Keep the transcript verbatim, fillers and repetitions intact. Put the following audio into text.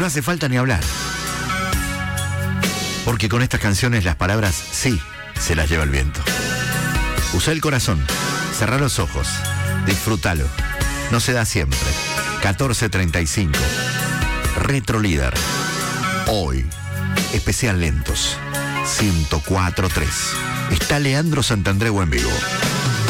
no hace falta ni hablar. Porque con estas canciones las palabras sí se las lleva el viento. Usa el corazón, cerrá los ojos, disfrútalo. No se da siempre. catorce treinta y cinco. Retro Líder. Hoy, especial lentos. ciento cuatro punto tres. Está Leandro Santandreu en vivo.